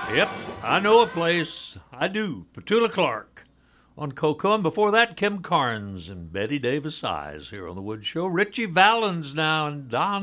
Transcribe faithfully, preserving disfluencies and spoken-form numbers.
Yep, I know a place. I do. Petula Clark on Cocoa. And before that, Kim Carnes and Betty Davis Eyes here on The Wood Show. Richie Valens now and Don